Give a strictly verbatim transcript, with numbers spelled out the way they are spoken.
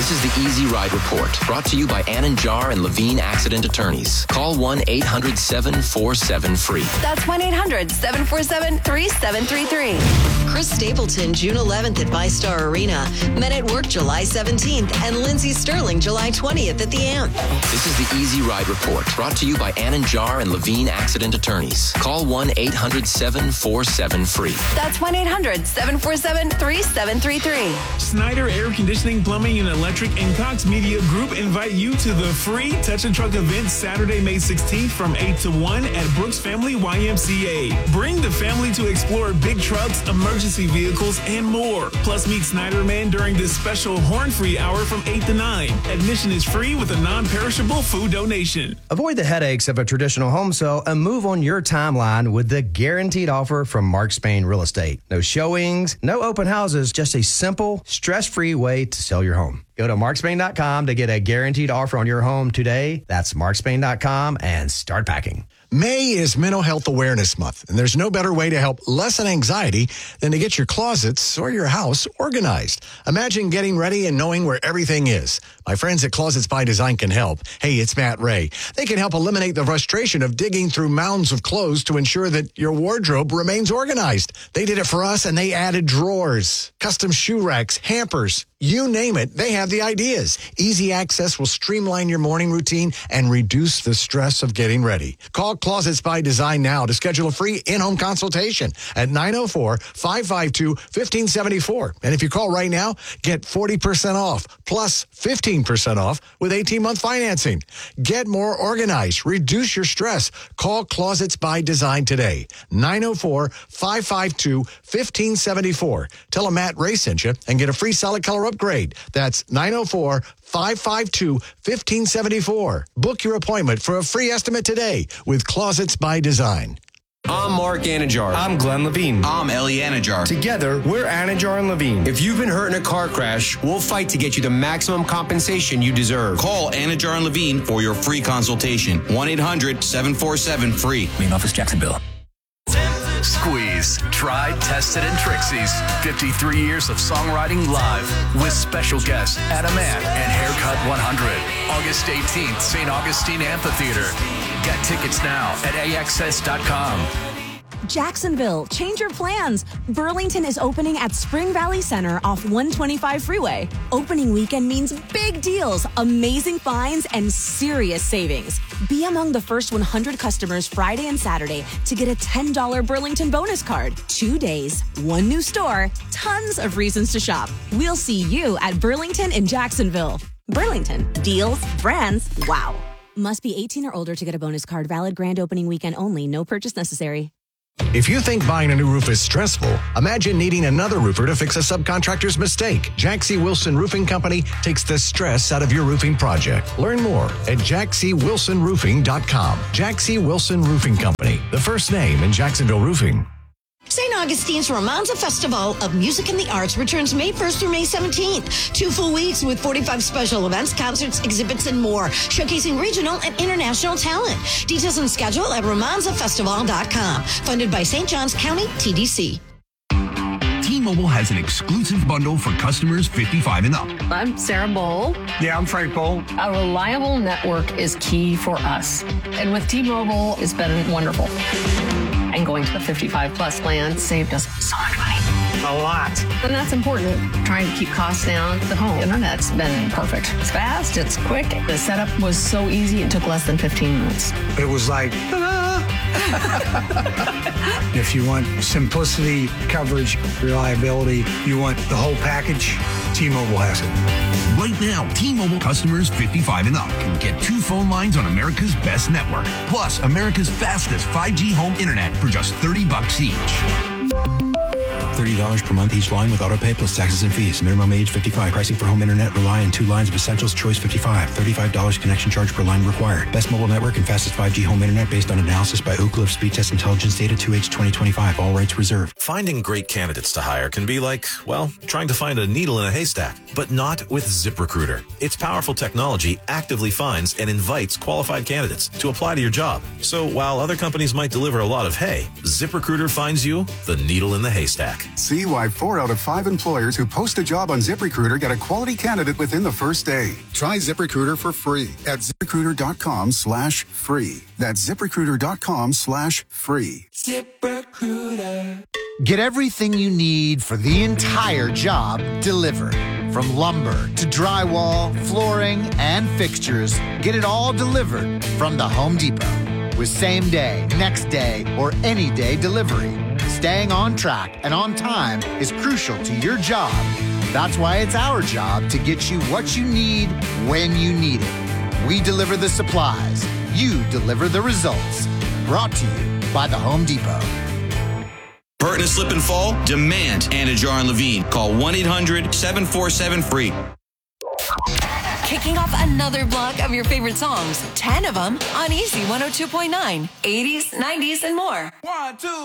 This is the Easy Ride Report, brought to you by Ann Jar and Levine Accident Attorneys. Call one eight hundred seven four seven free. That's one eight hundred seven four seven three seven three three. Chris Stapleton, June eleventh at VyStar Arena. Men at Work, July seventeenth. And Lindsey Sterling, July twentieth at the Amp. This is the Easy Ride Report, brought to you by Ann Jar and Levine Accident Attorneys. Call one eight hundred seven four seven free. That's one eight hundred seven four seven three seven three three. Snyder Air Conditioning, Plumbing, and Electric and Cox Media Group invite you to the free Touch and Truck event Saturday, May sixteenth from eight to one at Brooks Family Y M C A. Bring the family to explore big trucks, emergency vehicles, and more. Plus, meet Snyder Man during this special horn-free hour from eight to nine. Admission is free with a non-perishable food donation. Avoid the headaches of a traditional home sale and move on your timeline with the guaranteed offer from Mark Spain Real Estate. No showings, no open houses, just a simple, stress-free way to sell your home. Go to mark spain dot com to get a guaranteed offer on your home today. That's mark spain dot com and start packing. May is Mental Health Awareness Month, and there's no better way to help lessen anxiety than to get your closets or your house organized. Imagine getting ready and knowing where everything is. My friends at Closets by Design can help. Hey, it's Matt Ray. They can help eliminate the frustration of digging through mounds of clothes to ensure that your wardrobe remains organized. They did it for us, and they added drawers, custom shoe racks, hampers. You name it, they have the ideas. Easy access will streamline your morning routine and reduce the stress of getting ready. Call Closets by Design now to schedule a free in-home consultation at nine oh four, five five two, one five seven four. And if you call right now, get forty percent off plus fifteen percent off with eighteen-month financing. Get more organized. Reduce your stress. Call Closets by Design today. nine oh four, five five two, one five seven four. Tell them Matt Ray sent you and get a free solid color upgrade. That's nine oh four, five five two, one five seven four. Book your appointment for a free estimate today with Closets by Design. I'm Mark Anajar. I'm Glenn Levine. I'm Ellie Anajar. Together, we're Anajar and Levine. If you've been hurt in a car crash, we'll fight to get you the maximum compensation you deserve. Call Anajar and Levine for your free consultation. one eight hundred seven four seven free. Main office, Jacksonville. Squeeze, tried, tested, and Trixie's. fifty-three years of songwriting live with special guests Adam Ant and Haircut one hundred. August eighteenth, Saint Augustine Amphitheater. Get tickets now at A X S dot com. Jacksonville, change your plans. Burlington is opening at Spring Valley Center off one twenty-five freeway. Opening weekend means big deals, amazing finds, and serious savings. Be among the first one hundred customers Friday and Saturday to get a ten dollars Burlington bonus card. Two days, one new store, tons of reasons to shop. We'll see you at Burlington in Jacksonville. Burlington, deals, brands, wow. Must be eighteen or older to get a bonus card. Valid grand opening weekend only. No purchase necessary. If you think buying a new roof is stressful, imagine needing another roofer to fix a subcontractor's mistake. Jack C. Wilson Roofing Company takes the stress out of your roofing project. Learn more at jack c wilson roofing dot com. Jack C. Wilson Roofing Company, the first name in Jacksonville roofing. Saint Augustine's Romanza Festival of Music and the Arts returns May first through May seventeenth. Two full weeks with forty-five special events, concerts, exhibits, and more, showcasing regional and international talent. Details and schedule at romanza festival dot com. Funded by Saint Johns County T D C. T-Mobile has an exclusive bundle for customers fifty-five and up. I'm Sarah Bowl. Yeah, I'm Frank Bowl. A reliable network is key for us. And with T-Mobile, it's been wonderful. And going to the fifty-five plus plan saved us so much money. A lot. And that's important. Trying to keep costs down. The home internet's been perfect. It's fast, it's quick. The setup was so easy, it took less than fifteen minutes. It was like, ta-da! If you want simplicity, coverage, reliability, you want the whole package, T-Mobile has it. Right now, T-Mobile customers fifty-five and up can get two phone lines on America's best network, plus America's fastest five G home internet for just thirty bucks each. thirty dollars per month each line with autopay plus taxes and fees. Minimum age fifty-five. Pricing for home internet rely on two lines of Essentials Choice fifty-five. thirty-five dollars connection charge per line required. Best mobile network and fastest five G home internet based on analysis by Oak Cliff Speed Test Intelligence Data two H twenty twenty-five. All rights reserved. Finding great candidates to hire can be like, well, trying to find a needle in a haystack, but not with ZipRecruiter. Its powerful technology actively finds and invites qualified candidates to apply to your job. So while other companies might deliver a lot of hay, ZipRecruiter finds you the needle in the haystack. back. See why four out of five employers who post a job on ZipRecruiter get a quality candidate within the first day. Try ZipRecruiter for free at ZipRecruiter.com slash free. That's ZipRecruiter.com slash free. ZipRecruiter. Get everything you need for the entire job delivered. From lumber to drywall, flooring, and fixtures, get it all delivered from the Home Depot. With same day, next day, or any day delivery. Staying on track and on time is crucial to your job. That's why it's our job to get you what you need when you need it. We deliver the supplies. You deliver the results. Brought to you by the Home Depot. Burton and slip and fall? Demand Anna Jar and Levine. Call one eight hundred seven four seven free. Kicking off another block of your favorite songs. ten of them on Easy one oh two point nine. eighties, nineties, and more. One, two.